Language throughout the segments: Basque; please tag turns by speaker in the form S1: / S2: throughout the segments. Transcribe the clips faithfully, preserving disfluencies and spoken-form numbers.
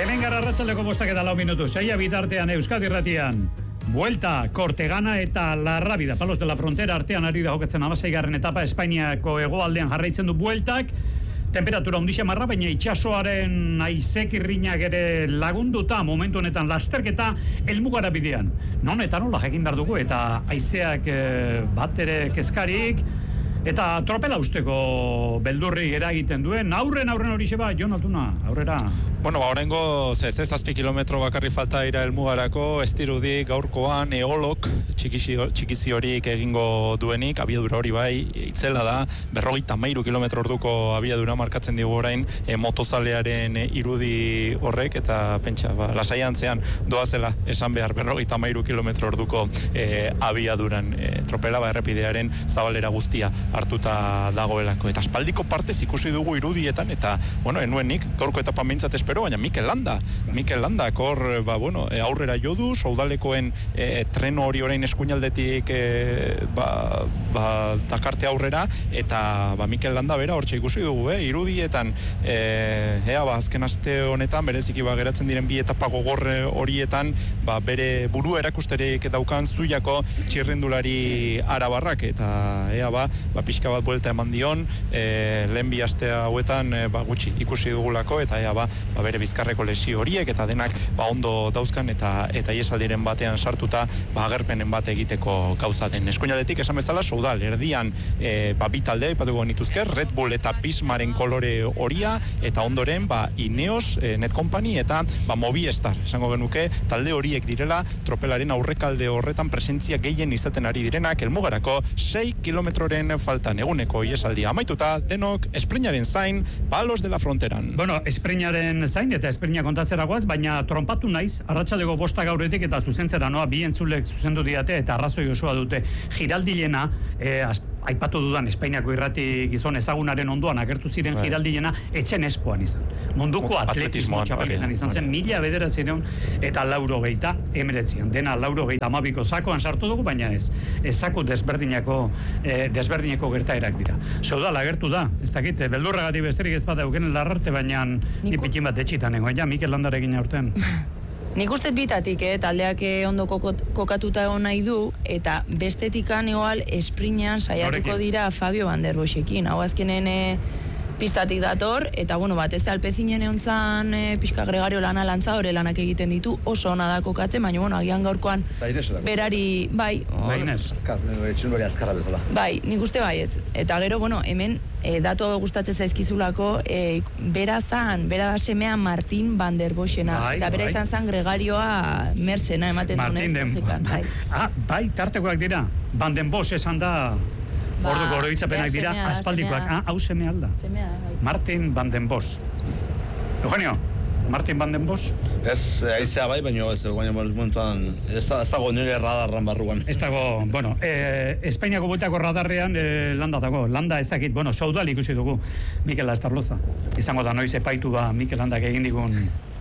S1: Hemen gara arratsaldeko bostak eta lau minutu, saia bitartean Euskadi Irratian. Buelta, Kortegana eta La Rábida, Palos de la Frontera artean ari da jokatzen amaseigarren etapa, Espainiako hegoaldean jarraitzen du bueltak. Temperatura hundixe marra, baina itxasoaren haizek irrinak ere lagunduta momentu honetan lasterketa helmugara bidean. Non eta nola jakin behar dugu eta haizeak e, bat ere kezkarik eta tropela usteko beldurri eragiten duen. Aurren aurren hori xeba, Jon Altuna, aurrera.
S2: Bueno, ba, horrengo ze zazpi kilometro bakarri falta ira helmugarako, ez dirudi gaurkoan eolok txikizi, txikizi horik egingo duenik, abiadura hori bai, itzela da, berrogeita hamairu kilometro orduko abiadura markatzen digu orain e, motozalearen e, irudi horrek, eta pentsa, ba, lasaian zean doazela esan behar berrogeita hamairu kilometro orduko e, abiaduran e, tropela ba, errepidearen zabalera guztia hartuta dagoelako. Eta aspaldiko partez ikusi dugu irudietan, eta, bueno, enuenik, gaurko etapa mintzat espero, baina Mikel Landa. Mikel Landa, kor, ba, bueno, aurrera jodu, saudalekoen e, treno hori orain eskuinaldetik e, ba, ba, dakarte aurrera, eta ba, Mikel Landa bera hortxe ikusi dugu, eh? Irudietan, e, ea, ba, azken aste honetan, bereziki ba, geratzen diren bi etapa gogor horietan, ba, bere burua erakusterik daukan zuiako txirrindulari arabarrak, eta ea, ba, ba pixka bat buelta eman dion, e, lehen bi aste hauetan e, ba, gutxi ikusi dugulako, eta ea ba, ba bere bizkarreko lesio horiek, eta denak ba, ondo dauzkan, eta eta iesaldiren batean sartuta ba, agerpenen bat egiteko gauza den. Eskuinaldetik esan bezala, Soudal, erdian e, ba, bi talde aipatuko nituzke, Red Bull eta Pismaren kolore horia, eta ondoren ba, Ineos, e, Net Company, eta ba, Movistar, esango genuke, talde horiek direla, tropelaren aurrekalde horretan presentzia gehien izaten ari direnak, helmugarako sei kilometroren faltan eguneko iesaldia amaituta, denok espreinaren zain, Palos de la Fronteran.
S1: Bueno, espreinaren zain eta espreina kontatzeragoaz, baina trompatu naiz, arratsaldeko bosta gauretik eta zuzentzera noa, bi entzulek zuzendu diate eta arrazoi osoa dute. Giraldilena, eh, aipatu dudan Espainiako irrati gizon ezagunaren ondoan agertu ziren right. Giraldilena etxen espoan izan. Munduko atletismo txapelketan izan zen, mila bederatziehun eta laurogeita emeretzian. Dena laurogeita hamabiko sakoan sartu dugu, baina ez. Ez zaku desberdinako, eh, desberdineko gertaerak dira. Soudal agertu da, ez dakit, beldurragatik besterik ez bat eukenen larrarte, baina ni pikin bat etxitan egoen, ja, Mikel Landarekin aurten.
S3: Nik uste bitatik, eh, taldeak ondo kokatuta egon nahi du, eta bestetikan igual esprinean saiatuko dira Fabio Van der Boschekin. Hau azkenen eh, pistatik dator, eta bueno, bat ez alpezinen egon zan eh, pixka Gregario lana lantzadore lanak egiten ditu, oso ona da kokatzen, baina bueno, agian gaurkoan berari, bai,
S4: azkar, etxunori azkarra bezala.
S3: Bai, nik uste baietz. Eta gero, bueno, hemen E, datu gustatzen zaizkizulako, e, bera zan, bera da semea Martin Van der Boschena, bai, eta bera bai. Izan zan Gregarioa Mersena ematen dunez.
S1: Martin den, bai. Ah, bai, tartekoak dira, Van den Bosch esan da, ba, orduko oroitzapenak dira, semea, aspaldikoak, semea. Ah, hau semea alda.
S3: Semea, bai.
S1: Martin Van den Bosch. Eugenio, Martin Van den Bosch?
S4: Ez, aizea bai, baina ez guaina momentuan, ez dago nire radarran barruan.
S1: Ez dago, bueno, eh, Espainiako bueltako radarrean eh, landa dago, landa ez dakit, bueno, Soudal ikusi dugu, Mikel Astarloza. Izango da noiz epaitu ba Mikel Landak egin digun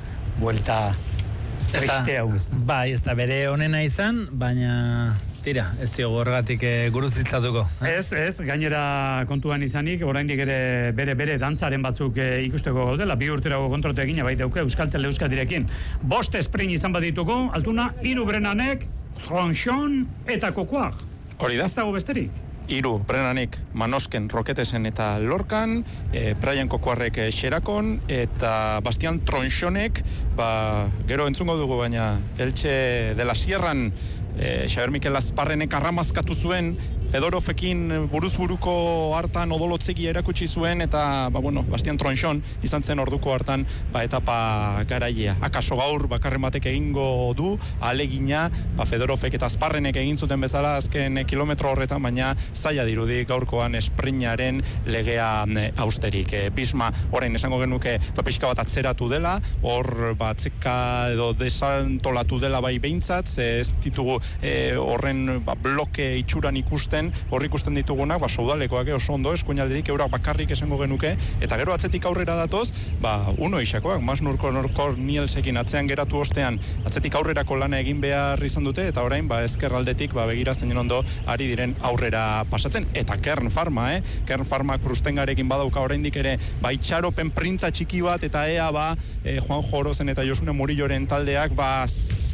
S1: buelta triste hau.
S5: Bai, ez da bere honena izan, baina tira, ez diogu horregatik e, guruzitzatuko. Eh?
S1: Ez, ez, gainera kontuan izanik, oraindik ere bere bere dantzaren batzuk e, ikusteko gaudela, bi urterago kontrote egina baita dauke Euskaltel Euskadirekin. Bost sprint izan badituko, Altuna, hiru Brenanek, Tronchon eta Kokoar.
S2: Hori da?
S1: Ez dago besterik?
S2: Hiru Brenanek, Manosken, Roketesen eta Lorkan, e, Brian Kokoarrek e, Xerakon, eta Bastian Tronchonek, ba, gero entzungo dugu, baina Elche de la Sierran, E, Xaber Mikel Azparrenek arramazkatu zuen, Fedorofekin buruzburuko hartan odolotzegi erakutsi zuen, eta, ba, bueno, Bastian Tronchon izan zen orduko hartan, ba, etapa garaia. Akaso gaur bakarren batek egingo du, alegina, ba, Fedorofek eta Azparrenek egin zuten bezala azken kilometro horretan, baina zaila dirudi gaurkoan esprinaren legea austerik. E, Bisma, orain esango genuke, ba, pixka bat atzeratu dela, hor, ba, atzeka edo desantolatu dela bai behintzat, ez ditugu e, horren ba, bloke itxuran ikusten, ondoren hor ikusten ditugunak, ba, soudalekoak oso ondo, eskuinaldetik eurak bakarrik esango genuke, eta gero atzetik aurrera datoz, ba, uno isakoak, Mas Nurko Norkor Nielsekin atzean geratu ostean, atzetik aurrerako lana egin behar izan dute, eta orain, ba, ezkerraldetik, ba, begira zeinen ondo, ari diren aurrera pasatzen, eta Kern Pharma, eh? Kern Pharma Krustengarekin badauka oraindik ere, ba, itxaropen printza txiki bat, eta ea, ba, eh, Juan Jorozen eta Josune Murilloren taldeak, ba,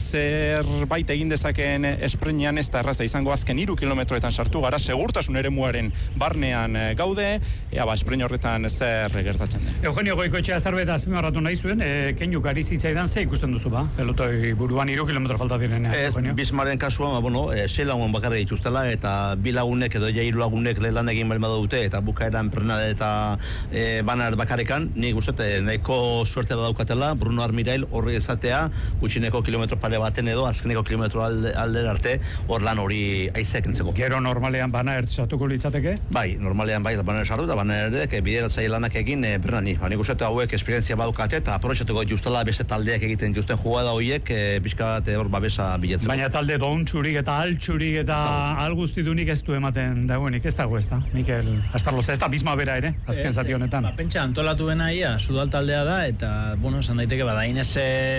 S2: zerbait egin dezakeen esprenean ez da erraza izango azken hiru kilometroetan sartu gara, segurtasun eremuaren barnean gaude, ea ba, esprene horretan zer gertatzen den.
S1: Eugenio Goikoetxea zerbait azpimarratu nahi zuen, e, keinuk ari zitzaidan ze ikusten duzu ba? Pelotoi buruan hiru kilometro falta direnean.
S4: Ez, Bismarren kasuan, bueno, e, sei lagun bakarrik dituztela, eta bi lagunek edo ja hiru lagunek lan egin behar dute, eta bukaeran Prenad eta e, Banar bakarrekan, nik uste nahiko suerte badaukatela, Bruno Armirail horri ezatea, gutxineko kilometro pare baten edo azkeneko kilometro alde, alder arte hor lan hori aizeak entzeko.
S1: Gero normalean Banaert sartuko litzateke?
S4: Bai, normalean bai Banaert sartu eta Banaertek bideratzaile lanak egin e, Bernani. Ba, nik uste hauek esperientzia badukate eta aprobetxatuko justela beste taldeak egiten justen jugada horiek e, pixka bat hor babesa bilatzeko.
S1: Baina talde dontxurik eta altxurik eta alguztidunik ez du ematen dagoenik, ez dago ez da, Mikel Astarloza, ez da Bisma bera ere, azken zati honetan.
S5: Ba, pentsa antolatu bena ia, sudal taldea da, eta, bueno, esan daiteke, bada, inez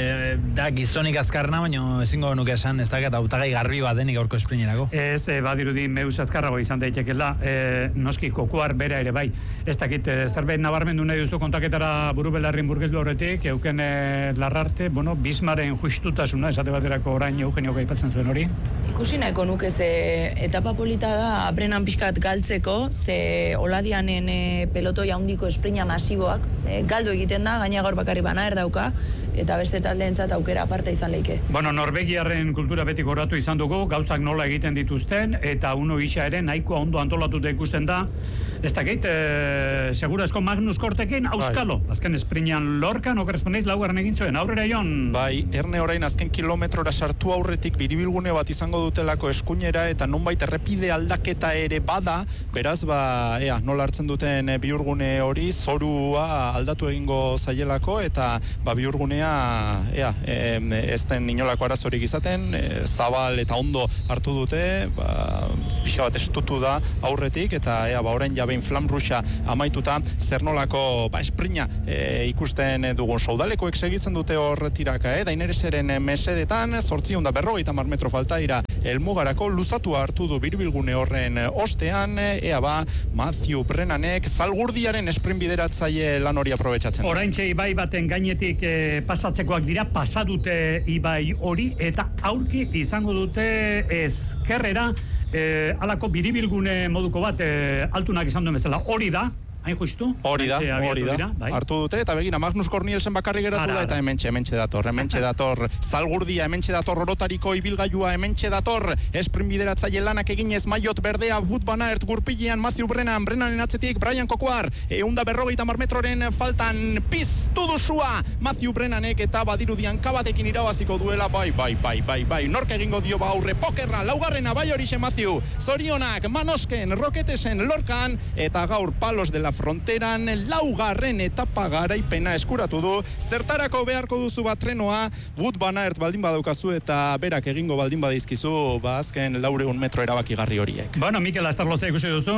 S5: da gizonik azkarna, baina ezingo nuke esan, ez da, eta hautagai garbi bat denik aurko esprinerako.
S1: Ez, e, badirudi meus azkarrago izan daitekela, e, noski kokuar bera ere bai, ez dakit, e, zerbait nabarmendu nahi duzu kontaketara buru belarrin burgeldu horretik, euken e, larrarte, bueno, Bismaren justutasuna, esate baterako orain Eugenio gaipatzen zuen hori?
S3: Ikusi nahiko nuke ze etapa polita da, Brenan pixkat galtzeko, ze oladianen e, pelotoi handiko esprina masiboak, e, galdu egiten da, gaina gaur bakarri Banaer dauka, eta beste taldeentzat aukera aparte izan leike.
S1: Bueno, Norvegiarren kultura beti goratu izan dugu, gauzak nola egiten dituzten, eta uno gisa ere nahiko ondo antolatuta ikusten da. Ez dakit, e, segurazko Magnus Kortekin, auskalo. Bai. Azken esprinean Lorcan, okerazpaneiz laugarren egin zuen, aurrera Jon.
S2: Bai, erne orain azken kilometrora sartu aurretik biribilgune bat izango dutelako eskuinera, eta nonbait errepide aldaketa ere bada, beraz, ba, ea, nola hartzen duten bihurgune hori, zorua aldatu egingo zaielako, eta ba, bihurgunea ea, e, ez den inolako arazorik izaten, e, zabal eta ondo hartu dute, ba, pixka bat estutu da aurretik, eta ea, ba, orain jabein flamruxa amaituta, zer nolako ba, esprina e, ikusten dugun saudalekoek segitzen dute horretiraka, e, dainereseren mesedetan, zortzion da berrogeita mar metro falta ira elmugarako, luzatu hartu du biribilgune horren ostean, ea ba, Matthew Brennanek zalgurdiaren esprint bideratzaile lan hori aprobetxatzen.
S1: Oraintxe ibai baten gainetik e, pasatzekoak dira, pasadute ibai hori, eta aurki izango dute ezkerrera, e, alako biribilgune moduko bat, e, altunak izan duen bezala, hori da, hain justu?
S2: Hori da, hori da,
S1: dira, bai.
S2: hartu dute, eta begina Magnus Kornielsen bakarri geratu ara, da, eta hementxe, hementxe dator, hementxe dator zalgurdia, hementxe dator orotariko ibilgailua, hementxe dator esprint bideratzaile lanak eginez Maiot Berdea, Wout van Aert gurpilean, Matthew Brennan, Brennanen atzetik, Brian Kokoar, eunda berrogeita mar metroren faltan piztu duzua, Matthew Brennanek eta badirudian kabatekin irabaziko duela, bai, bai, bai, bai, bai, nork egingo dio ba aurre, pokerra, laugarrena, bai horixe Matthew, zorionak, Manosken, Roketesen, Lorcan, eta gaur palos de la fronteran laugarren etapa garaipena eskuratu du, zertarako beharko duzu bat trenoa, Wout van Aert baldin badaukazu eta berak egingo baldin badizkizu, ba azken laureun metro erabakigarri horiek.
S1: Bueno, Mikel Astarloza ikusi duzu,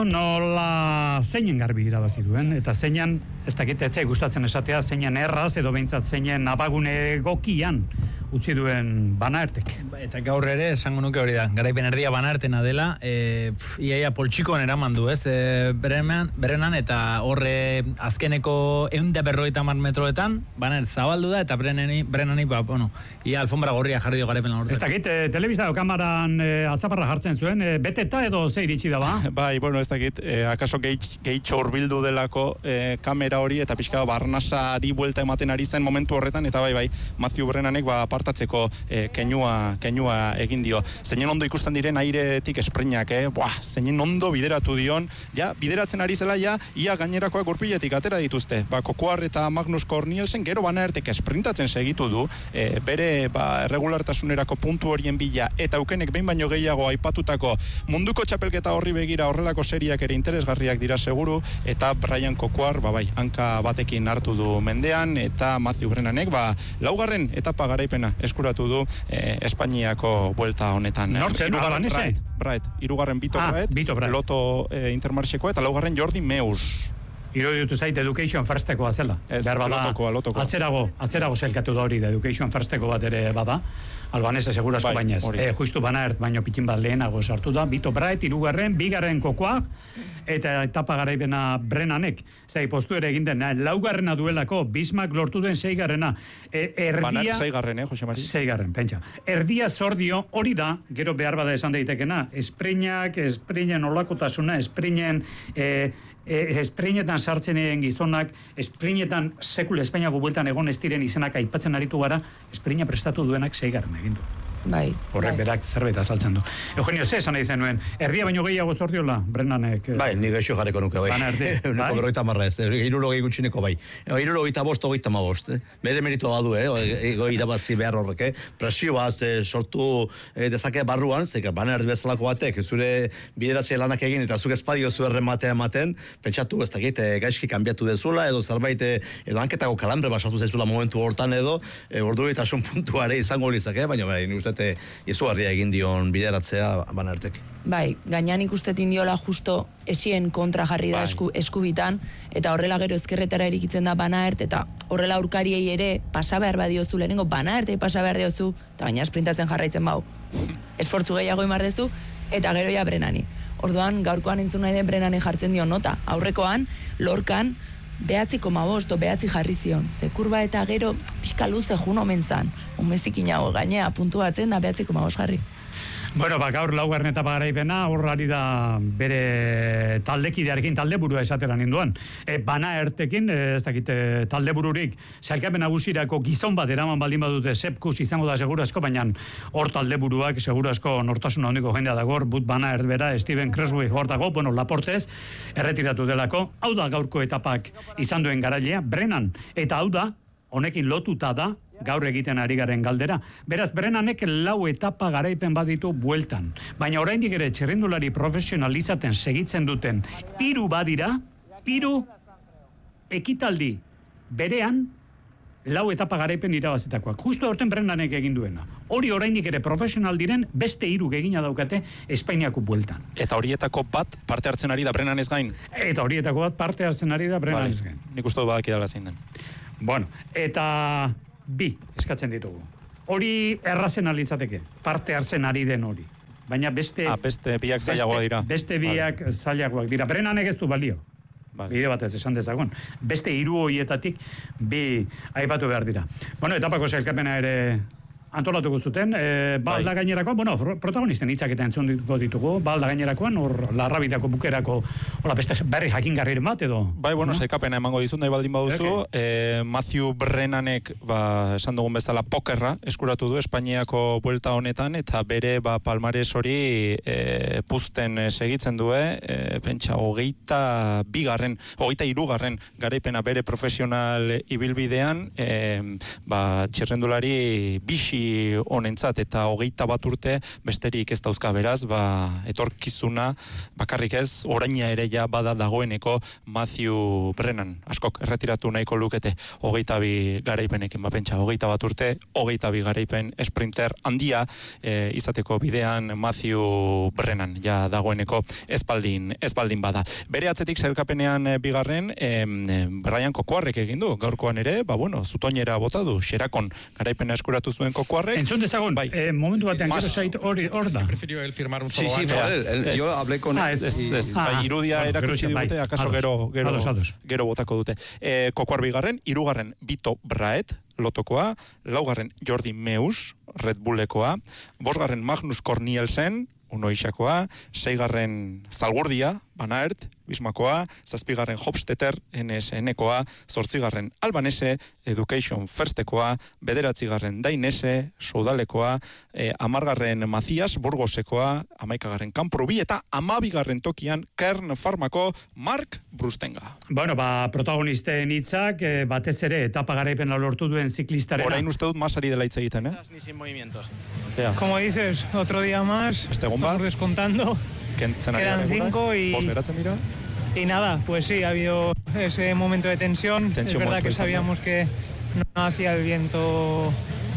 S1: nola zeinen garbi irabazi duen, eta zeinan, ez dakit etzai gustatzen esatea, zeinen erraz edo behintzat zeinen abagune egokian utzi duen Van Aertek.
S5: Eta gaur ere, esango nuke hori da, garaipen erdia Van Aertena dela, e, pf, iaia poltsikoan eraman du, ez, e, berenan, berenan, eta horre azkeneko eunda berrogeita mar metroetan, Van Aert zabaldu da, eta Brennani, Brennani, ba, bueno, ia alfombra gorria jarri dio garaipen horretan.
S1: Ez dakit, e, telebiztako kamaran e, altzaparra jartzen zuen, e, beteta edo ze iritsi da, ba?
S2: Bai, bueno, ez dakit, e, akaso gehitxo urbildu delako e, kamera hori, eta pixka barnasari buelta ematen ari zen momentu horretan, eta bai, bai, Matthew Brennanek, ba, apartatzeko e, kenua, kenua egin dio. Zeinen ondo ikusten diren airetik esprinak, eh? Buah, zeinen ondo bideratu dion, ja, bideratzen ari zela, ja, ia gainerakoak gurpiletik atera dituzte. Ba, Kokoar eta Magnus Kornielsen gero Van Aertek esprintatzen segitu du, e, bere, ba, erregulartasunerako puntu horien bila, eta aukenek behin baino gehiago aipatutako munduko txapelketa horri begira horrelako seriak ere interesgarriak dira seguru, eta Brian Kokoar, ba, bai, hanka batekin hartu du mendean, eta Matthew Brennanek, ba, laugarren etapa garaipena garaipena eskuratu du eh, Espainiako buelta honetan.
S1: Nortzen, abalanese?
S2: Bright, irugarren Bito
S1: ah,
S2: Bright,
S1: Bito Bright,
S2: Loto eh, Intermarxekoa, eta laugarren Jordi Meus.
S1: Iruditu zait Education Firstekoa zela.
S2: Ez,
S1: Behar bada,
S2: lotokoa, lotokoa.
S1: Atzerago, atzerago selkatu da hori da Education Firsteko bat ere bada. Albanese segurasko
S2: bai,
S1: bainez. E, justu Banaert baino pitin bat lehenago sartu da. Bito Bright, irugarren, bigarren Kokoak, eta etapa garaipena Brennanek. Ez da, postu ere egin den, laugarrena duelako, Bismarck lortu den seigarrena. E, erdia...
S2: Banaert seigarren, eh, Jose Mari?
S1: Seigarren, pentsa. Erdia zordio, hori da, gero behar bada esan daitekena, esprinak, esprinen olakotasuna, esprinen... E, E, esprinetan sartzen egin gizonak, esprinetan sekul Espainiako bueltan egon ez diren izenak aipatzen aritu gara, esprina prestatu duenak seigarren egin du.
S3: Bai.
S1: Horrek
S3: bai.
S1: berak zerbait azaltzen du. Eugenio, ze esan nahi zenuen, erdia baino gehiago zordiola, Brennanek?
S4: Bai, ni gaixo jarriko nuke, bai.
S1: Bana erdi, bai?
S4: Uneko berroita marra ez, irurogei gutxineko bai. Irurogeita bost, ogeita ma bost, eh? Bere meritu badu, eh? Ego irabazi behar horrek, eh? Presio bat eh, sortu eh, dezake barruan, zeka Bana erdi bezalako batek, zure bideratzea lanak egin, eta zuk espadio zu errematea ematen, pentsatu ez dakit, eh, gaizki kanbiatu dezula, edo zerbait, eh, edo hanketako kalambre basatu zaizula momentu hortan edo, eh, orduritasun puntuare izango lizak, eh? Baina bai, ni uste izugarria egin dion bideratzea Banaertek.
S3: Bai, gainan ikustetin diola justo esien kontra jarri da esku, eskubitan, eta horrela gero ezkerretara erikitzen da Banaert, eta horrela aurkariei ere pasa behar badiozu, lehenengo Banaertei pasa behar diozu, eta baina esprintatzen jarraitzen bau. Esfortzu gehiago imardezu, eta gero ja Brennani. Orduan, gaurkoan entzun nahi den Brennani jartzen dio nota. Aurrekoan, Lorkan, behatzi koma bost, behatzi jarri zion. Ze kurba eta gero, pixka luze jun omen zan. Umezikinago gainea, puntu batzen da behatzi koma bost jarri.
S1: Bueno, ba, gaur laugarren etapa garaipena, horrari da bere taldekidearekin taldeburua esatera ninduan. E, Banaertekin, e, ez dakit, e, taldebururik, sailkapen nagusirako gizon bat eraman baldin badute Sepkus izango da segurazko, baina hor taldeburuak segurazko nortasun handiko jendea dagor, But Banaert bera, Steven Creswick hor dago, bueno, Laportez, erretiratu delako. Hau da gaurko etapak izan duen garailea, Brennan, eta hau da, honekin lotuta da, gaur egiten ari garen galdera. Beraz, Brennanek lau etapa garaipen baditu bueltan. Baina oraindik ere txirrindulari profesionalizaten segitzen duten hiru badira, hiru ekitaldi berean lau etapa garaipen irabazitakoak. Justo horten Brennanek egin duena. Hori oraindik ere profesional diren beste hiru egina daukate Espainiako bueltan.
S2: Eta horietako bat parte hartzen ari da Brennanez gain?
S1: Eta horietako bat parte hartzen ari da Brennanez gain.
S2: Nik uste du badaki dala zein den.
S1: Bueno, eta bi eskatzen ditugu. Hori errazen alitzateke, parte hartzen ari den hori. Baina beste...
S2: Ah, beste biak zailagoak dira.
S1: Beste biak vale. zailagoak dira. Brennanek ez du balio. Vale. Bide batez esan dezagun. Beste hiru horietatik bi aipatu behar dira. Bueno, etapako sailkapena ere antolatuko zuten, e, ba alda gainerakoan, bueno, protagonisten hitzak eta entzun ditugu, ba alda gainerakoan, hor larrabidako bukerako, hola, beste berri jakingarriren bat, edo?
S2: Bai, bueno,
S1: no?
S2: sailkapena emango dizut, nahi baldin baduzu, okay. e, Matthew Brennanek, ba, esan dugun bezala, pokerra eskuratu du Espainiako buelta honetan, eta bere, ba, palmares hori e, puzten segitzen du, e, pentsa, hogeita bigarren, hogeita irugarren garaipena bere profesional ibilbidean, e, ba, txirrendulari bixi honentzat eta hogeita bat urte besterik ez dauzka, beraz, ba, etorkizuna bakarrik ez, oraina ere ja bada dagoeneko Matthew Brennan, askok erretiratu nahiko lukete hogeita bi garaipenekin, ba, pentsa, hogeita bat urte, hogeita bi garaipen sprinter handia e, izateko bidean Matthew Brennan, ja dagoeneko ezbaldin, ezbaldin bada. Bere atzetik sailkapenean bigarren, e, Brian Kokoarrek egin du, gaurkoan ere, ba, bueno, zutoinera bota du, Xerakon garaipena eskuratu zuen Kokoarrek.
S1: Entzun dezagun,
S2: bai.
S1: eh, momentu batean gero zait hori hor da.
S6: Prefirió él firmar un solo
S4: sí, sí,
S6: año.
S4: él, él, yo hablé con
S1: ah,
S4: él.
S1: Es,
S2: es, es,
S1: ah,
S2: bai, irudia
S1: bueno,
S2: erakutsi
S1: bai,
S2: digute, akaso
S1: ados,
S2: gero, gero,
S1: ados, ados.
S2: gero botako dute. E, Kokoar bigarren, hirugarren Bito Braet, lotokoa, laugarren Jordi Meus, Red Bullekoa, bosgarren Magnus Cornielsen, Unoixakoa, seigarren Zalgurdia, Banaert, Bismakoa, zazpigarren Hofstetter, N S N-koa, zortzigarren Albanese, Education Firstekoa, bederatzigarren Dainese, Soudalekoa, eh, amargarren Macias, Burgosekoa, amaikagarren Kamprubi, eta amabigarren tokian Kern Farmako Mark Brustenga.
S1: Bueno, ba, protagonisten hitzak, eh, batez ere, etapa garaipena lortu duen ziklistarena.
S2: Orain uste dut masari dela hitz egiten, eh?
S7: Ni sin movimientos.
S2: Ja.
S8: Como dices, otro día más,
S2: Este egun bat,
S8: vamos descontando. Quedan cinco y...
S2: Bos geratzen dira?
S8: Y nada, pues sí, ha habido ese momento de tensión.
S2: Tensión
S8: es verdad que
S2: muerto,
S8: sabíamos que no hacía el viento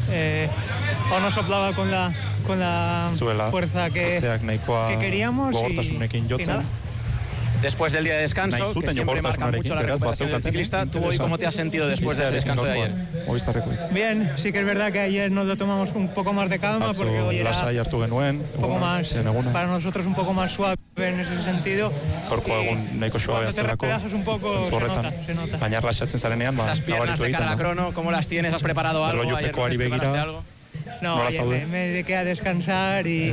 S8: eh, o no soplaba con la, con la
S2: Zuela,
S8: fuerza que, que queríamos y, y nada.
S6: Después del día de descanso, que siempre marca mucho la recuperación del ciclista, ¿tú hoy cómo te has sentido después de ese descanso de ayer?
S8: Bien, sí que es verdad que ayer nos lo tomamos un poco más de calma, porque hoy era un poco más, para nosotros un poco más suave en ese sentido. Cuando te relajas un poco, se nota, se nota.
S6: Esas piernas de cara a la crono, ¿cómo las tienes? ¿Has preparado algo? ¿Ayer preparaste algo?
S8: No, ayer me, me dediqué a descansar y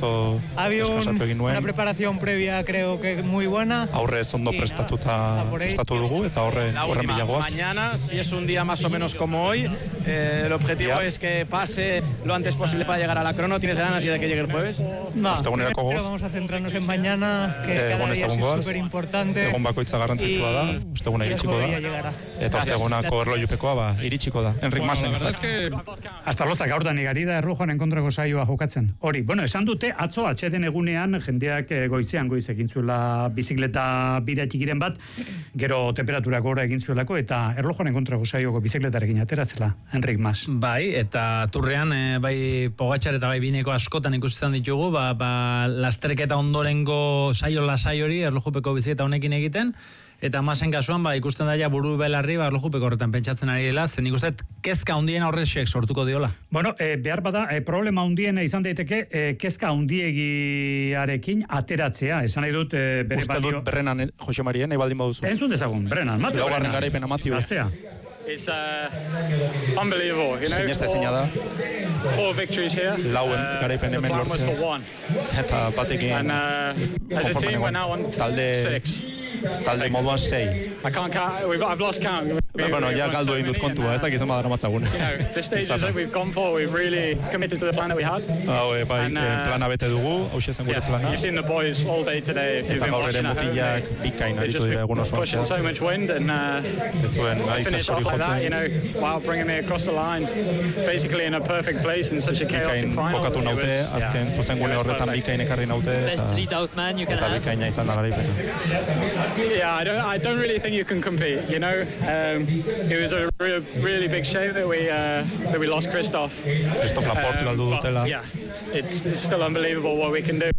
S8: ha habido un, una preparación previa, creo que muy buena.
S2: Aurre ondo prestatuta prestatu dugu eta horre horren bilagoaz.
S6: Mañana, si es un día más o menos como hoy, eh, el objetivo yeah. es que pase lo antes posible para llegar a la crono. ¿Tienes ganas ya de que llegue el jueves?
S8: No, pero vamos a centrarnos en mañana, que eh, cada día es súper importante.
S2: Egon bakoitza garrantzitsua da, osteguna iritsiko da. Eta ostegunako erlojupekoa ba iritsiko da. Enrik Masen.
S1: Hasta lotzak gaurdan igari da erlojuaren kontrako saioa jokatzen. Hori, bueno, esan dute atzo atxeden egunean jendeak goizean goiz egin zuela bizikleta bira txikiren bat, gero temperatura gora egin zuelako eta erlojuaren kontrako saioko bizikletarekin ateratzela, Enrik Mas.
S5: Bai, eta turrean e, bai Pogačar eta bai Bineko askotan ikusten ditugu, ba, ba lasterketa ondorengo saio lasai hori erlojupeko bizikleta honekin egiten. Eta Masen kasuan, ba, ikusten daia buru belarri, ba, erlojupeko horretan pentsatzen ari dela, zen ikusten kezka hundien horrexek sortuko diola.
S1: Bueno, e, behar bada, e, problema hundiena izan daiteke, e, kezka hundiegiarekin ateratzea, esan nahi dut, e, bere
S2: Uste
S1: balio...
S2: dut Berrenan, eh, Jose Marien, nahi baldin baduzu.
S1: Entzun dezagun, Berrenan, matu Berrenan.
S2: Laugarren garaipen amazio.
S1: Gaztea.
S7: It's uh, unbelievable, you know.
S2: Sineste zina da.
S7: Four victories here.
S2: Lauen
S7: uh,
S2: garaipen hemen lortzea.
S7: The plan was for one.
S2: Eta batekin
S7: And uh, as a team we're now on
S2: talde,
S7: six.
S2: Talde moduan sei.
S7: I can't count, we've, I've lost count.
S2: Bueno, ja galdu egin dut kontua, ez dakiz ema dara matzagun.
S7: You know, the stages that we've gone for, we've really committed to the plan that we had.
S2: Hau, e, bai, and, uh, plana bete dugu, hau zen gure plana.
S7: You've seen the boys all day today.
S2: Eta gaur ere mutilak bikain aritu dira egun osoan.
S7: Pushing so much wind and uh, to finish off like that, you know, wow, bringing me across the line, basically in a perfect place in such a chaotic final.
S2: Kokatu naute, azken zuzen gune horretan bikain ekarri naute.
S9: Best lead out man you can have.
S2: Eta bikaina izan da garaipena.
S7: Yeah, I don't, I don't really think you can compete, you know. Um, it was a real, really big shame that we uh, that we lost Christoph.
S2: Christoph Laporte galdu dutela.
S7: Yeah, it's, it's still unbelievable what we can do.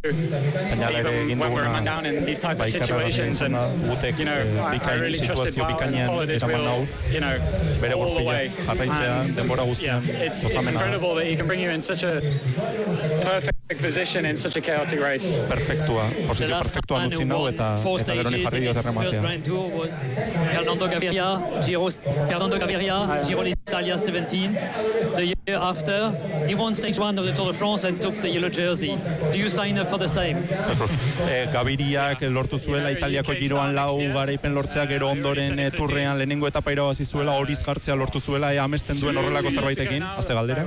S7: Even when we're man down in these type of situations, and you know, I, I really trusted Wout and followed his will, you know, all the way. And, yeah, it's, it's incredible that he can bring you in such a perfect position in such a chaotic race.
S2: Perfectua, posizio perfectua nutzi nau eta eta gero ni jarri dio zerrematea.
S9: Grand Tour was Fernando Gaviria, Giro, Fernando Gaviria, Giro d'Italia seventeen. The year after, he won stage one of the Tour de France and took the yellow jersey. Do you sign up for the same?
S2: Jesus, eh, Gaviriak lortu zuela Italiako giroan lau garaipen lortzea, gero ondoren eh, turrean lehenengo etapa irabazi zuela, horiz jartzea lortu zuela, ea amesten duen horrelako zerbaitekin, haze galdera.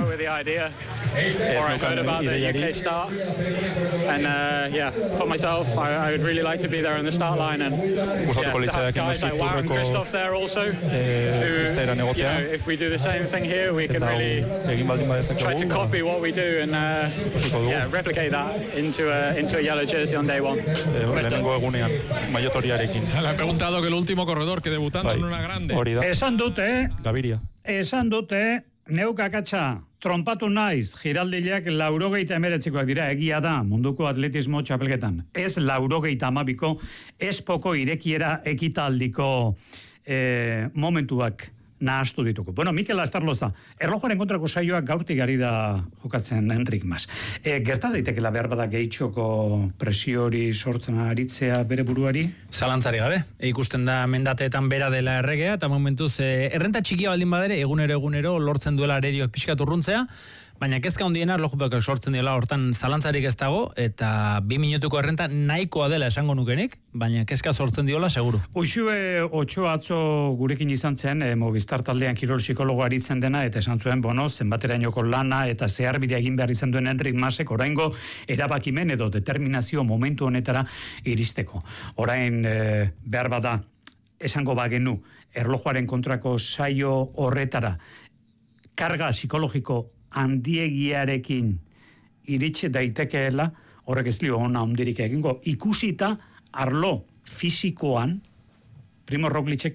S2: Ez dukan ideiari.
S7: And uh, yeah, for myself, I, I would really like to be there on the start line and yeah, to have guys like Wout and Christoph there also, who, you know, if we do the same thing here, we can really try to copy what we do and uh, yeah, replicate that into a, into a yellow jersey on day one.
S2: Lehenengo egunean, maiotoriarekin.
S10: Le he preguntado que el último corredor que debutando en una grande.
S1: Esan dute,
S2: Gaviria.
S1: Esan dute, neukakatxa, trompatu naiz, giraldileak laurogeita emeretzikoak dira, egia da, munduko atletismo txapelketan. Ez laurogeita amabiko, ez poko irekiera ekitaldiko eh, momentuak nahastu dituko. Bueno, Mikel Astarloza, erlojuaren kontrako saioak gaurtik ari da jokatzen Enrik Mas. E, gerta daitekela behar bada gehitxoko presiori sortzen aritzea bere buruari?
S5: Zalantzari gabe. E, ikusten da mendateetan bera dela erregea, eta momentuz e, errenta txikia baldin badere, egunero egunero lortzen duela arerioak pixkat urruntzea, baina kezka hundiena erlojupeko sortzen dela hortan zalantzarik ez dago, eta bi minutuko errenta nahikoa dela esango nukenik, baina kezka sortzen diola seguru.
S1: Uxue Otxo atzo gurekin izan zen, e, Movistar taldean kirol psikologo aritzen dena, eta esan zuen, bueno, zenbaterainoko lana eta zeharbidea egin behar izan duen Enrik Masek, oraingo erabakimen edo determinazio momentu honetara iristeko. Orain e, behar bada, esango bagenu, erlojuaren kontrako saio horretara, karga psikologiko handiegiarekin iritsi daitekeela, horrek ez lio ona hundirik egingo, ikusita arlo fisikoan, Primo Roglicek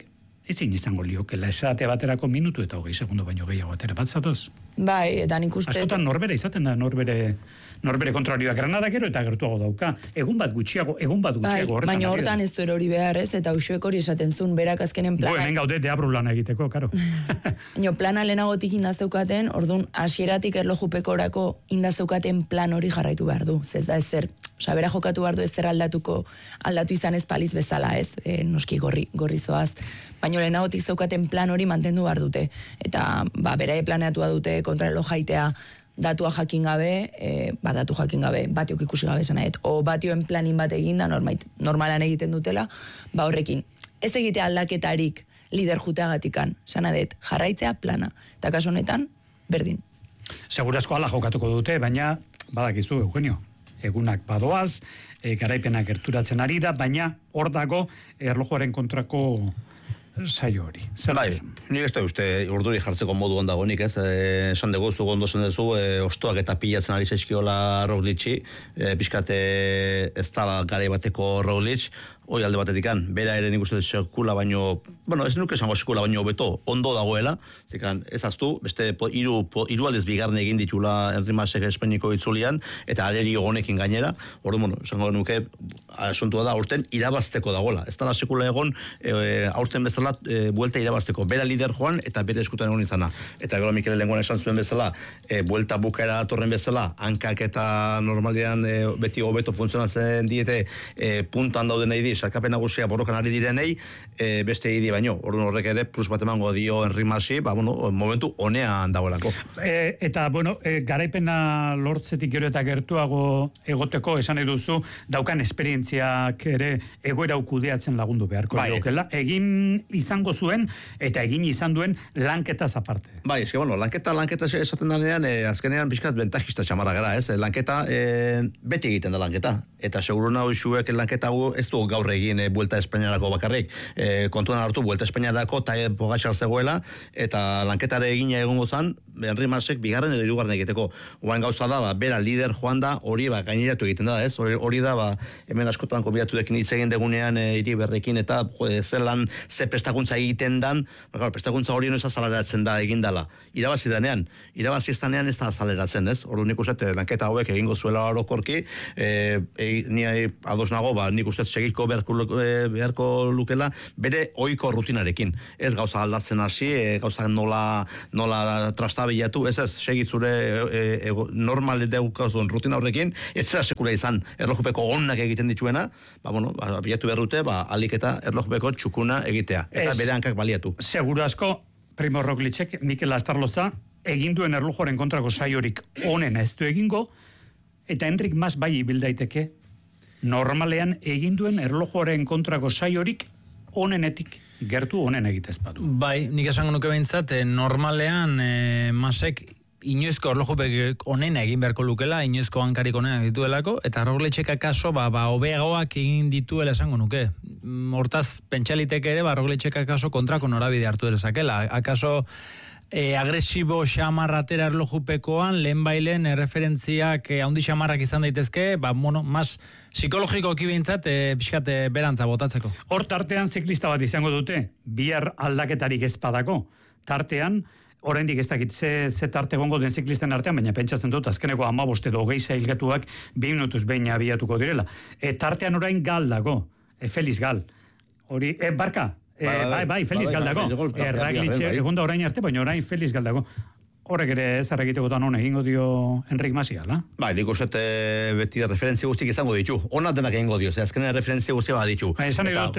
S1: ezin izango liokela esate baterako minutu eta hogei segundo baino gehiago atera bat zatoz.
S3: Bai, eta nik uste...
S1: Askotan norbere izaten da, norbere... norbere kontrarioa Granada gero eta gertuago dauka. Egun bat gutxiago, egun bat gutxiago
S3: horretan. Baina hortan ez du erori behar ez, eta usuek hori esaten zuen, berak azkenen plana...
S1: Bo, hemen gaude deabru lan egiteko, karo.
S3: Baina plana lehenagotik indazteukaten, orduan hasieratik erlojupeko orako indazteukaten plan hori jarraitu behar du. Ez da ezer, oza, bera jokatu behar du ezer aldatuko, aldatu izan ez paliz bezala ez, e, noski gorri, gorri zoaz. Baina lehenagotik zeukaten plan hori mantendu behar dute. Eta, ba, bera planeatua dute kontrarelo jaitea, datua jakin gabe, e, ba, datu jakin gabe, batiok ikusi gabe zanaet, o batioen planin bat eginda, normait, normalan egiten dutela, ba horrekin. Ez egitea aldaketarik lider juteagatikan, zanadet, jarraitzea plana, eta kaso honetan, berdin.
S1: Segurazko ala jokatuko dute, baina, badakizu, Eugenio, egunak badoaz, e, garaipenak gerturatzen ari da, baina hor dago erlojuaren kontrako saio hori.
S4: Bai, nik ez da uste urduri jartzeko modu ondago nik ez, esan dugu, zu gondo zen duzu, e, ostoak eta pilatzen ari zaizkiola Roglici, e, pixkat ez da garai bateko Roglic, hoi alde batetikan, bera ere nik uste sekula baino, bueno, ez nuke esango sekula baino beto, ondo dagoela, zikan, ez aztu, beste po, iru, po, iru aldez bigarren egin ditula Henri Masek Espainiko itzulian, eta areri honekin gainera, hori, bueno, esango nuke, asuntua da, aurten irabazteko dagoela, ez da sekula egon, e, aurten bezala, e, buelta irabazteko, bera lider joan, eta bere eskutan egon izana, eta gero Mikel Lenguan esan zuen bezala, e, buelta bukaera torren bezala, hankak eta normalian e, beti hobeto funtzionatzen diete, e, puntan dauden nahi di, sarkapen nagusia borrokan ari direnei, e, beste idi baino. Orduan horrek ere plus bat emango dio Henri Masi, ba bueno, momentu honean dagoelako.
S1: E, eta bueno, e, garaipena lortzetik gero eta gertuago egoteko esan nahi duzu, daukan esperientziak ere egoera kudeatzen lagundu beharko diokela. Egin izango zuen eta egin izan duen lanketaz aparte.
S4: Bai, eske bueno, lanketa lanketa esaten denean, e, azkenean bizkat bentajista xamarra gara, ez? Lanketa e, beti egiten da lanketa. Eta seguru nahi xuek lanketa ez du gaur egin e, Vuelta Espainiarako bakarrik. E, kontuan hartu Vuelta Espainiarako ta Pogačar zegoela eta lanketare egina egongo zan Henri Masek bigarren edo hirugarren egiteko. Oain gauza da, ba, bera lider joan da, hori ba gaineratu egiten da, ez? Hori, hori da, ba, hemen askotan konbidatuekin hitz egin degunean e, hiri berrekin eta jode, zelan ze prestakuntza egiten dan, ba, claro, prestakuntza hori noiz azaleratzen da egindala. Irabazi denean, irabazi ez danean ez da azaleratzen, ez? Ordu nik uste lanketa hauek egingo zuela orokorki, e, e, ni ados nago, ba, nik uste segiko beharko, beharko lukela bere ohiko rutinarekin. Ez gauza aldatzen hasi, e, gauza nola, nola trastabilatu, ez ez, segitzure e, e, normal deukazun rutina horrekin, ez zera sekula izan erlojupeko onak egiten dituena, ba, bueno, ba, bilatu behar dute, ba, alik eta erlojupeko txukuna egitea, eta ez, bere hankak baliatu.
S1: Seguro asko, Primo Roglicek, Mikel Astarloza, egin duen erlojoren kontrako saiorik onen ez du egingo, eta Enrik Mas bai ibil daiteke, normalean egin duen erlojoaren kontrako saiorik onenetik gertu onen egitez badu.
S5: Bai, nik esango nuke behintzat, normalean e, Masek inoizko erlojupek onena egin beharko lukela, inoizko hankarik onena dituelako, eta Roglicek akaso, ba, ba, hobeagoak egin dituela esango nuke. Hortaz, pentsalitek ere, ba, Roglicek akaso kontrako norabide hartu dezakela. Akaso, E, agresibo xamarratera erlojupekoan, lehen bailen e, referentziak e, haundi xamarrak izan daitezke, ba, bueno, mas psikologiko ekibintzat, e, pixkat e, berantza botatzeko.
S1: Hor tartean ziklista bat izango dute, bihar aldaketarik ezpadako. Tartean, oraindik ez dakit ze, ze tarte gongo den ziklisten artean, baina pentsatzen dut, azkeneko hamabost edo hogei zailgatuak bi minutuz behin abiatuko direla. E, tartean orain gal dago, e, Feliz Gal. Hori, e, barka, Bai, bai, bai, Feliz Galdago. Erraglitxe, egonda orain arte, baina orain Feliz Galdago. Horrek ere ez arregitekotan hona egingo dio Enrik Masi, ala?
S4: Bai, nik uste beti referentzia guztik izango ditu. Ona denak egingo dio, ze azkenean referentzia guztia bat ditu.
S1: Ba, esan edot,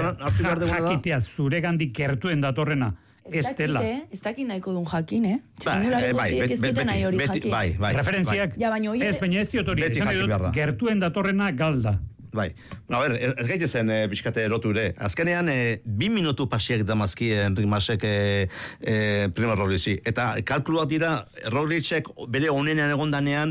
S1: jakitea zure gandik gertuen datorrena. Ez dela.
S3: Ez dakit nahiko dun jakin, eh?
S4: Bai,
S3: ez duten nahi hori jakin.
S4: Bai, bai.
S1: Referentziak, ez baina ez diotori. Esan edot, gertuen datorrena galda.
S4: Bai, no, a ber, ez gaite zen e, bizkate eroture. Azkenean, e, bi minutu pasiek damazki Henrik Masek e, e, Primo Roglici. Eta kalkuluak dira, Roglicek bere onenean egondanean,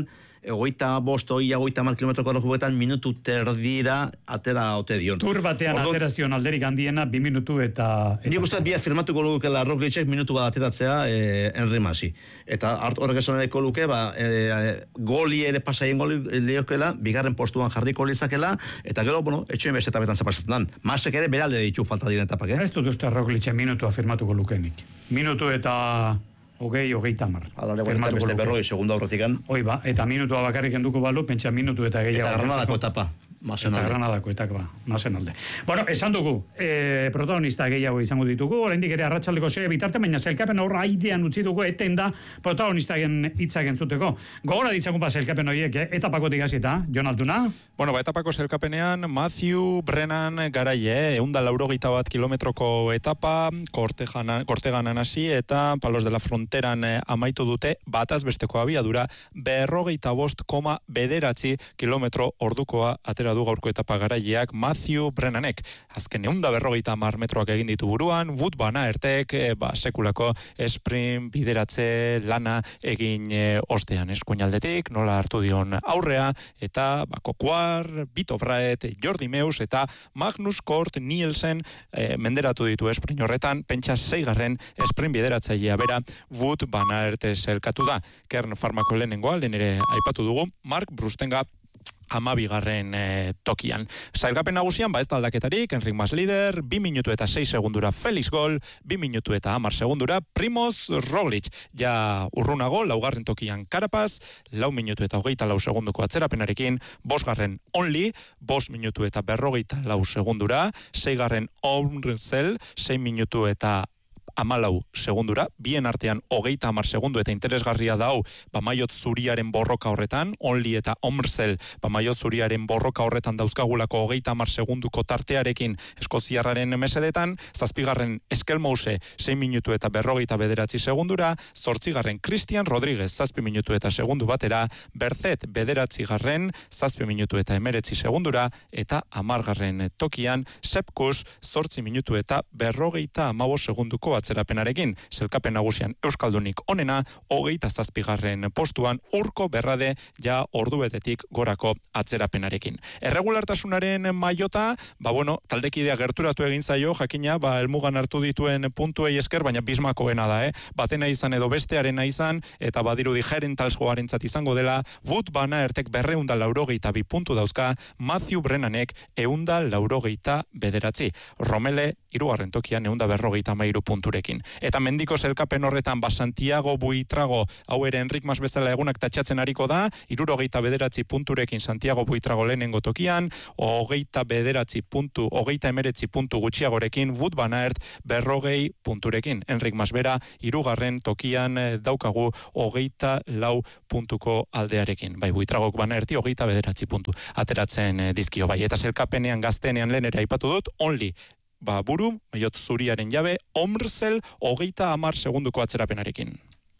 S4: egoita bost, oia, oita mar kilometroko erlojuetan minutu terdira atera ote dion.
S1: Tur batean Ordo, atera zion alderik handiena, bi minutu eta... eta
S4: nik uste bia firmatuko lukela Roglicek minutu bat ateratzea eh, Henry Masi. Eta horrek esan ereko luke, ba, eh, goli ere pasaien goli leokela, bigarren postuan jarriko litzakela, eta gero, bueno, etxoen bezetabetan zapasatzen. Masek ere beralde ditu falta diren etapak, eh?
S1: Ez dut uste Roglicek minutua firmatuko lukenik. Minutu eta... hogei, hogei tamar.
S4: Alare, bueno, beste berroi, segundo aurrotikan.
S1: Hoi ba, eta minutua bakarrik enduko balu, pentsa minutu eta gehiago.
S4: Eta Granadako etapa.
S1: Eta Granadako etapa, masen alde. Bueno, esan dugu, e, protagonista gehiago izango ditugu, oraindik ere arratsaldeko sei bitarte, baina sailkapen aurra aidean utzi dugu, eten da protagonistagen hitzak entzuteko. Gogora ditzagun ba sailkapen horiek, eh? Etapakotik hasita, Jon Altuna?
S2: Bueno, ba, etapako sailkapenean, Matthew Brennan garaie, ehun eta laurogeita bat kilometroko etapa, Korteganan hasi eta Palos de la Fronteran eh, amaitu dute, bataz besteko abiadura, berrogeita bost koma bederatzi kilometro ordukoa atera du gaurko etapa garaileak Matthew Brennanek. Azken ehun eta berrogeita hamar metroak egin ditu buruan, Wout van Aertek e, ba, sekulako sprint bideratze lana egin e, ostean eskuinaldetik, nola hartu dion aurrea, eta ba, Kokuar, Bito Braet, Jordi Meus eta Magnus Kort Nielsen e, menderatu ditu sprint horretan, pentsa seigarren sprint bideratzailea bera Wout van Aert elkatu da. Kern Farmako lehenengoa, lehen ere aipatu dugu, Mark Brustenga hamabigarren e, tokian. Sailkapen nagusian, ba ez da aldaketarik, Enric Mas lider, bi minutu eta sei segundura Felix Gol, bi minutu eta hamar segundura Primoz Roglic. Ja urrunago, laugarren tokian Carapaz, lau minutu eta hogeita lau segunduko atzerapenarekin, bosgarren Only, bos minutu eta berrogeita lau segundura, seigarren Omrzel, sei minutu eta amalau segundura, bien artean hogeita hamar segundu eta interesgarria da hau, bamaiot zuriaren borroka horretan, Only eta Omrzel, bamaiot zuriaren borroka horretan dauzkagulako hogeita hamar segunduko tartearekin eskoziarraren mesedetan, zazpigarren Eskelmouse, sei minutu eta berrogeita bederatzi segundura, zortzigarren Christian Rodríguez, zazpi minutu eta segundu batera, Berzet, bederatzigarren, zazpi minutu eta emeretzi segundura, eta amargarren tokian, Sepkus, zortzi minutu eta berrogeita amabo segunduko atzerapenarekin, selkapen nagusian euskaldunik onena, hogeita zazpigarren postuan, Urko Berrade ja ordubetetik gorako atzerapenarekin. Erregulartasunaren maiota, ba bueno, taldekidea gerturatu egin zaio, jakina, ba helmugan hartu dituen puntuei esker, baina bismakoena da, eh? Batena izan edo bestearena izan, eta badirudi Herentals-joarentzat izango dela, Wout van Aertek berreunda laurogeita bi puntu dauzka, Matthew Brennanek eunda laurogeita bederatzi. Romele, hirugarren tokian eunda berrogeita mairu punturekin. Eta mendiko selkapen horretan, ba Santiago Buitrago, hau ere Enric Mas bezala egunak tatxatzen ariko da, hirurogeita bederatzi punturekin Santiago Buitrago lehenengo tokian, hogeita bederatzi puntu, hogeita emeretzi puntu gutxiagorekin, Wout van Aert berrogei punturekin. Enric Mas bera, hirugarren tokian daukagu hogeita lau puntuko aldearekin. Bai, Buitragok Van Aerti hogeita bederatzi puntu ateratzen dizkio, bai. Eta selkapenean gaztenean lehen ere aipatu dut, Only, ba buru, maiot zuriaren jabe, Omrzel, hogeita hamar segunduko atzerapenarekin.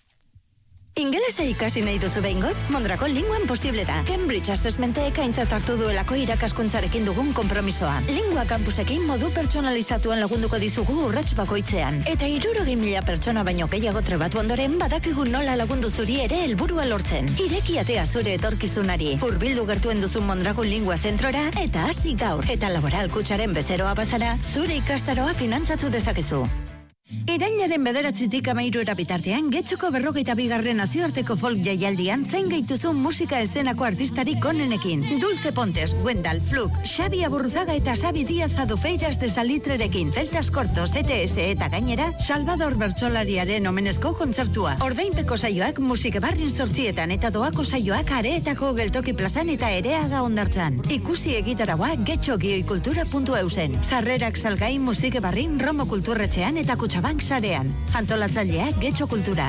S11: Ingelesa ikasi nahi duzu behingoz? Mondragon Linguan posible da. Cambridge Assessmentek aintzat hartu duelako irakaskuntzarekin dugun konpromisoa. Lingua campusekin modu pertsonalizatuan lagunduko dizugu urrats bakoitzean. Eta hirurogei mila pertsona baino gehiago trebatu ondoren badakigu nola lagundu zuri ere helburua lortzen. Ireki atea zure etorkizunari. Hurbildu gertuen duzu Mondragon Lingua zentrora eta hasi gaur. Eta laboral kutsaren bezeroa bazara, zure ikastaroa finantzatu dezakezu. Irailaren bederatzitik amairura bitartean, Getxoko berrogeita bigarren nazioarteko folk jaialdian zein gaituzun musika eszenako artistarik onenekin. Dulce Pontes, Wendal, Fluk, Xabi Aburzaga eta Xabi Díaz Adufeiras de Salitrerekin, Celtas Cortos, E T S eta gainera, Salvador Bertsolariaren omenezko kontzertua. Ordainpeko saioak musike barrin sortzietan eta doako saioak areetako geltoki plazan eta ereaga ondartzan. Ikusi egitaragoa getxo gioikultura puntu eusen. Sarrerak salgai musike barrin Romo Kulturretxean eta Kutxabank sarean. Antolatzailea Getxo Kultura.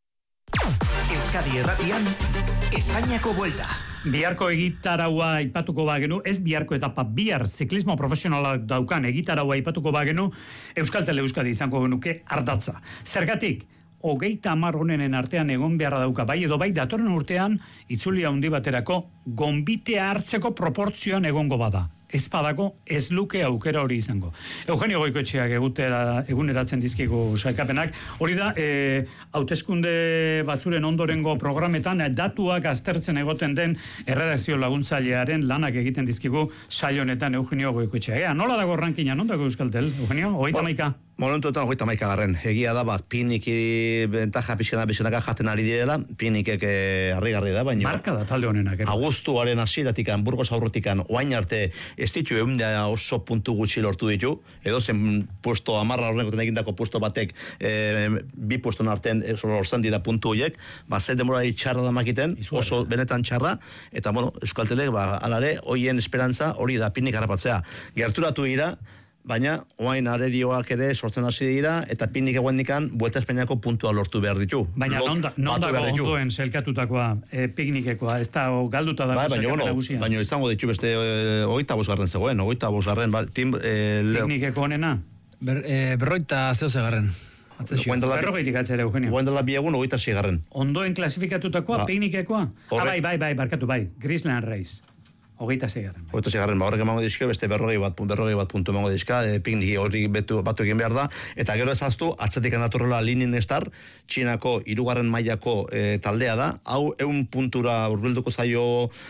S12: Euskadi Erratian, Espainiako Vuelta.
S1: Biharko egitaraua aipatuko bagenu, ez biharko etapa, bihar ziklismo profesionalak daukan egitaraua aipatuko bagenu, Euskaltel Euskadi izango genuke ardatza. Zergatik, hogeita hamar honenen artean egon beharra dauka, bai edo bai datorren urtean, itzulia handi baterako, gonbitea hartzeko proportzioan egongo bada. ez badako, ez luke aukera hori izango. Eugenio Goikoetxeak egutera, eguneratzen dizkigu sailkapenak, hori da, e, hauteskunde batzuren ondorengo programetan, datuak aztertzen egoten den erredakzio laguntzailearen lanak egiten dizkigu saio honetan Eugenio Goikoetxeak. Ea, nola dago rankina, non dago Euskaltel, Eugenio? Hogeita maika?
S4: Momentuetan hogeita maika garren. Egia da, bat, piniki bentaja pixena besenaka jaten ari direla, pinikek harrigarri da, baina...
S1: Marka da talde honenak.
S4: Agustuaren hasieratikan, Burgos aurretikan, oain arte, ez ditu eundea oso puntu gutxi lortu ditu, edo zen puesto, amarra horrekoten egindako puesto batek, e, bi pueston artean orzan dira puntu horiek, ba, ze demora txarra da makiten, oso benetan txarra, eta, bueno, Euskaltelek, ba, alare, hoien esperantza hori da pinik harrapatzea. Gerturatu dira, baina oain arerioak ere sortzen hasi dira, eta pinik eguendikan Vuelta Espainiako puntua lortu behar ditu.
S1: Baina non dago ondoen selkatutakoa, e, piknikekoa, ez da galduta dago
S4: ba, selkapen nagusia. Baina izango ditu beste hogeita bosgarren zegoen, hogeita bosgarren, ba, tim... E,
S1: piknikeko honena?
S5: Ber, e, berroita zeo zegarren.
S1: Berrogeitik atzera, Eugenio.
S4: Guen dela biegun, hogeita zigarren.
S1: Ondoen klasifikatutakoa, ba, piknikekoa? Ah, bai, bai, bai, barkatu, bai, Grisland Race. Hogeita zeigarren.
S4: Hogeita zeigarren, ba, horrek emango dizkio, beste berrogei bat, berrogei bat puntu emango dizka, e, pikniki hori batu, batu egin behar da, eta gero ezaztu, atzatik anatorrela Linin Star, Txinako hirugarren mailako e, taldea da, hau eun puntura urbilduko zaio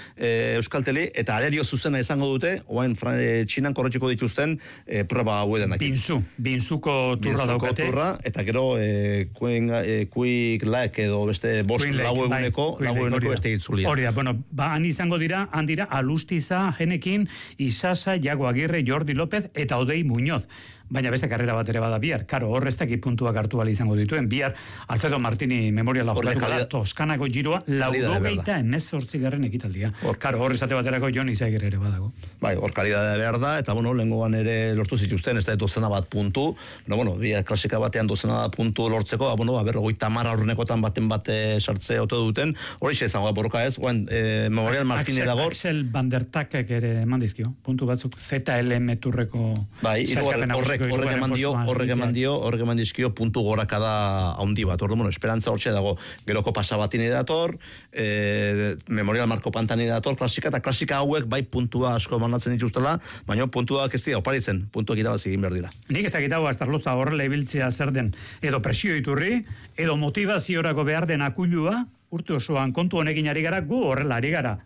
S4: e, Euskalteli, eta arerio zuzena izango dute, oain e, Txinan korretxiko dituzten e, proba hau edenak.
S1: Binzu, binzuko turra daukate.
S4: Binzuko turra, eta gero e, Queen, e, Quick Lake edo beste bost lau eguneko, lau eguneko beste itzulia.
S1: Hori da, bueno, ba, han izango dira, han dira, Alustiza, Genekin, Isasa, Iago Agirre, Jordi López eta Odei Muñoz. Baina beste karrera bat ere bada bihar. Karo, horreztak puntuak hartu bali izango dituen. Bihar, Alfredo Martini memoriala jokatuko da, Toskanako giroa, laurogeita emezortzi garren ekitaldia. Karo, horrezate baterako Jon Izagirre ere badago.
S4: Bai, hor kalidade behar da, eta bueno, lehengoan ere lortu zituzten, ez da dozena bat puntu, no, bueno, bia klasika batean dozena bat puntu lortzeko, bueno, aber, goita marra horrenekotan baten bate sartze oto duten, hori xe izango da borroka ez, guen, e, memorial Martini dagor.
S1: Axel Van der Takek ere eman dizkio, puntu batzuk, Z L M turreko...
S4: Bai, horrek horrek eman dio, horrek eman dio, horrek eman dizkio puntu gorakada haundi bat. Ordu, bueno, esperantza hortxe dago, geroko pasabatini dator, e, memorial Marko Pantani dator, klasika, eta klasika hauek bai puntua asko manatzen dituztela, baina puntuak ez dira oparitzen, puntuak irabazi egin behar dira.
S1: Nik ez dakitago astarloza horrela ibiltzea zer den, edo presio iturri, edo motivaziorako behar den akullua, urte osoan kontu honekin ari gara, gu horrela ari gara.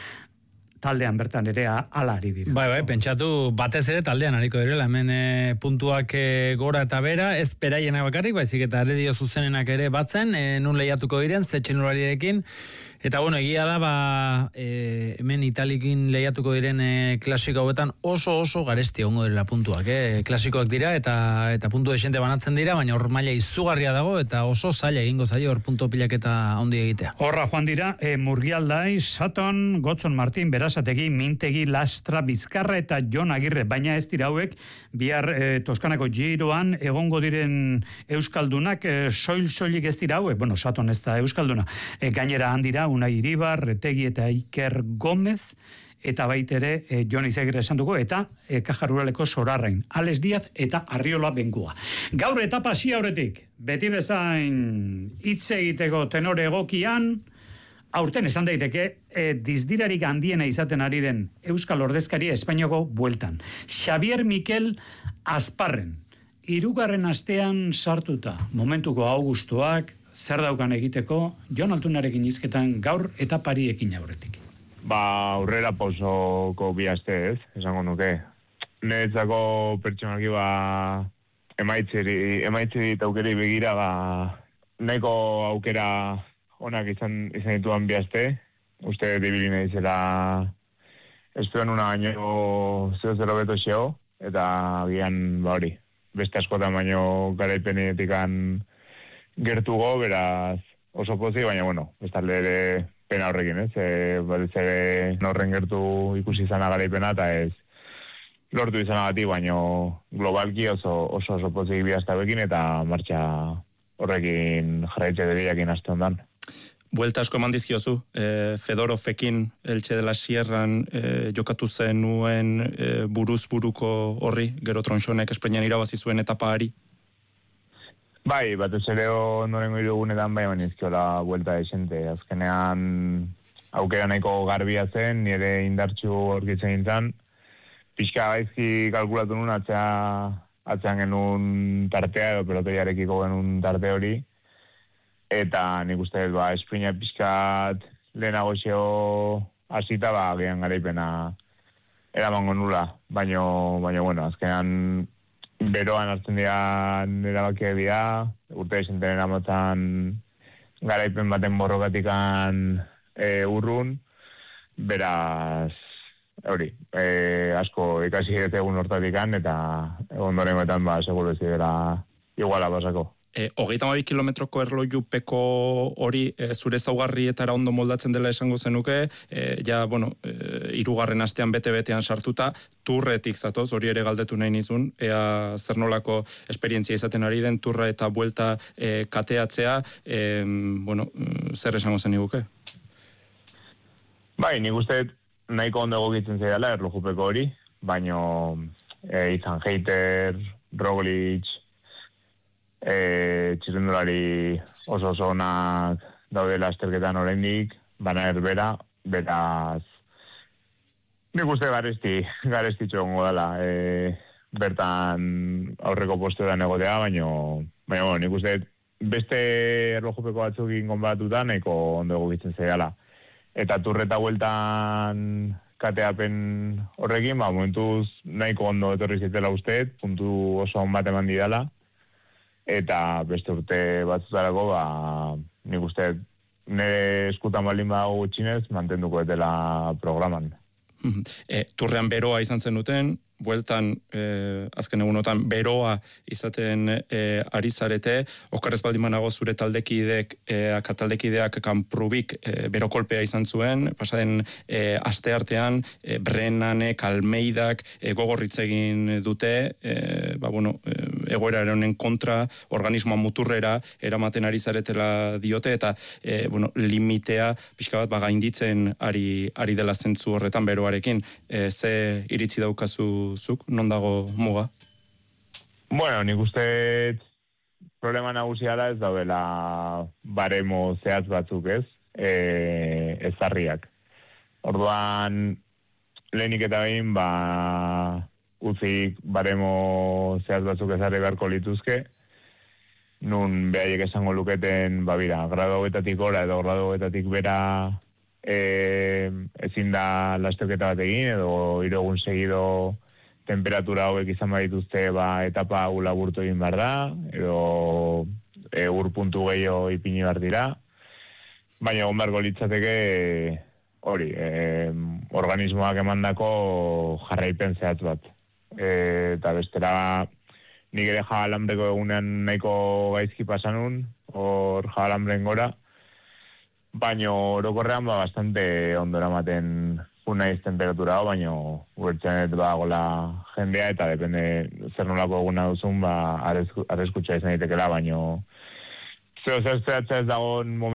S1: Taldean bertan ere ala ari dira.
S5: Bai, bai, pentsatu batez ere taldean ariko direla, hemen e, puntuak e, gora eta bera, ez beraiena bakarrik, baizik eta aredio zuzenenak ere batzen, e, nun lehiatuko diren, zetxenurariekin, eta bueno, egia da, ba, e, hemen italikin lehiatuko diren e, klasiko hauetan oso oso garesti ongo direla puntuak, eh? Klasikoak dira eta eta puntu desente banatzen dira, baina hor maila izugarria dago eta oso zaila egingo zaio hor puntu pilaketa handi egitea.
S1: Horra joan dira, e, Murgialdai, Saton, Gotzon Martin, Berasategi, Mintegi, Lastra, Bizkarra eta Jon Agirre, baina ez dira hauek, bihar e, Toskanako giroan egongo diren euskaldunak, e, soil-soilik ez dira hauek, bueno, Saton ez da euskalduna, e, gainera handira, Unai Iribar, Retegi eta Iker Gomez, eta baitere e, Jon Izagirre esan dugu, eta e, Kaja Ruraleko Sorarrain, Alex Díaz eta Arriola Bengua. Gaur etapa hasi aurretik, beti bezain hitz egiteko tenore egokian, aurten esan daiteke e, dizdirarik handiena izaten ari den Euskal Ordezkaria Espainiako bueltan. Xavier Mikel Azparren, hirugarren astean sartuta, momentuko augustoak, zer daukan egiteko, Jon Altunarekin izketan gaur etapari ekin aurretik.
S13: Ba, aurrera pausoko bi aste ez, esango nuke. Niretzako pertsonalki ba, emaitzeri, emaitzeri eta aukeri begira, ba, nahiko aukera onak izan, izan dituan bi aste. Uste dibilina izela espioan una baino zero zero beto xeo, eta gian, ba hori, beste askotan baino garaipenetikan gertugo, beraz oso pozi, baina bueno, bestalde ere pena horrekin, ez? E, Badez ere norren gertu ikusi izana garaipena, eta ez lortu izanagatik, baina globalki oso oso, oso pozi bihazta bekin, eta martxa horrekin jarraitze deriakin aste ondan.
S2: Buelta asko eman dizkiozu, e, Fedorovekin Elche de la Sierran e, jokatu zenuen e, buruz buruko horri, gero Tronsonek Espainian irabazi zuen etapari.
S13: Bai, batez ere ondorengo hirugunetan bai eman izkiola buelta esente. Azkenean aukera nahiko garbia zen, nire indartxu aurkitzen gintzen, pixka gaizki kalkulatu nun atzea, atzean genuen tartea edo peloteriarekiko genuen tarte hori, eta nik uste dut, ba, esprina pixkat lehenago xeo hasita, ba, gehan garaipena eramango nula, baino, baino, bueno, azkenan beroan hartzen dira erabakia dira, urte esenten eramotan garaipen baten borrokatikan e, urrun, beraz, hori, e, asko ikasi dut egun hortatikan, eta ondoren betan, ba, seguro ez dira iguala pasako.
S2: E, hogeita hamabi kilometroko erlojupeko hori e, zure zaugarrietara ondo moldatzen dela esango zenuke, e, ja, bueno, e, irugarren astean bete-betean sartuta, turretik zatoz, hori ere galdetu nahi nizun, ea zer nolako esperientzia izaten ari den, turra eta buelta e, kateatzea, e, bueno, zer esango zen niguke?
S13: Bai, nik uste nahiko ondo egokitzen zaidala erlojupeko hori, baino e, izan Heiter, Roglic, E, txirrendulari oso oso onak daude lasterketan oraindik, bana erbera, beraz nik uste garesti, garesti txongo dela, e, bertan aurreko postetan egotea, baino, baino, nik uste beste erlojupeko batzukin konbatuta nahiko ondo egokitzen zaidala. Eta turreta bueltan kateapen horrekin, ba, momentuz nahiko ondo etorri zitela usteet, puntu oso on bat eman didala, eta beste urte batzutarako, ba, nik uste nire eskutan baldin bago gutxinez, mantenduko etela programan.
S2: E, turrean beroa izan zen duten, bueltan, e, azken egunotan, beroa izaten e, ari zarete, okarrez baldin manago zure taldekideak, e, taldekideak kanprubik e, berokolpea izan zuen, pasaden e, aste artean, e, Brennanek, Almeidak, e, gogorritz egin dute, e, ba, bueno, e, egoera honen kontra, organismoa muturrera eramaten ari zaretela diote, eta e, bueno, limitea pixka bat ba, gainditzen ari, ari dela zentzu horretan beroarekin. E, ze iritzi daukazu zuk, non dago muga?
S13: Bueno, nik uste problema nagusia da ez daudela baremo zehaz batzuk ez, e, ezarriak. Orduan, lehenik eta behin, ba, utzik baremo zehaz batzuk ezarri beharko lituzke, nun behaiek esango luketen, ba, bira, grado hogetatik gora edo grado hogetatik bera e, ezin da lasterketa bat egin, edo hiru segido temperatura hauek izan badituzte, ba, etapa hau laburtu egin behar da, edo e, ur puntu gehiago ipini behar dira, baina egon beharko litzateke hori, e, organismoak emandako jarraipen zehatz bat. E, eta bestera, nik ere jabalambreko egunean nahiko gaizki pasanun, hor jabalambren gora, baina orokorrean ba, bastante ondo eramaten unaiz temperatura hau, baina ubertzenet ba, gola jendea, eta depende zer nolako eguna duzun, ba, arreskutsa izan ditekela, baina zeo zer zehatza ez dagoen momentu